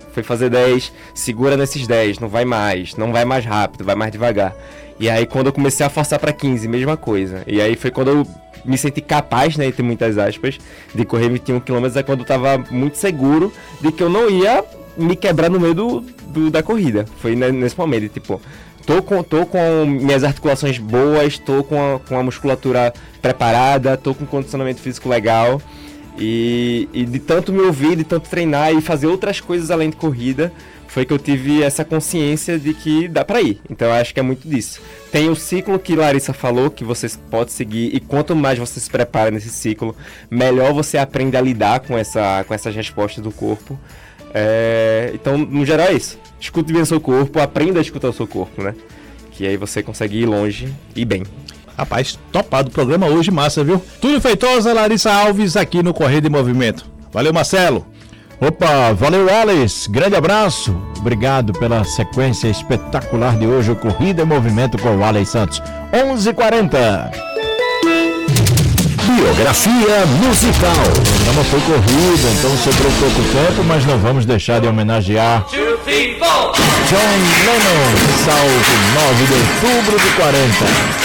foi fazer 10, segura nesses 10, não vai mais rápido, vai mais devagar. E aí quando eu comecei a forçar pra 15, mesma coisa. E aí foi quando eu me senti capaz, né, entre muitas aspas, de correr 21 km, é quando eu tava muito seguro de que eu não ia me quebrar no meio da corrida. Foi nesse momento, tipo, tô com minhas articulações boas, tô com a musculatura preparada, tô com condicionamento físico legal. E de tanto me ouvir, de tanto treinar e fazer outras coisas além de corrida, foi que eu tive essa consciência de que dá pra ir. Então eu acho que é muito disso. Tem o ciclo que Larissa falou, que você pode seguir, e quanto mais você se prepara nesse ciclo, melhor você aprende a lidar com essas respostas do corpo. Então, no geral é isso. Escute bem o seu corpo, aprenda a escutar o seu corpo, né? Que aí você consegue ir longe e bem. Rapaz, topado o programa hoje, massa, viu? Túlio Feitosa, Larissa Alves aqui no Corrida em Movimento. Valeu, Marcelo. Opa, valeu, Alice. Grande abraço. Obrigado pela sequência espetacular de hoje, o Corrida em Movimento com o Alex Santos. 11h40. Biografia musical. O programa foi corrido, então sobrou pouco tempo, mas não vamos deixar de homenagear John Lennon, salvo 9 de outubro de 40.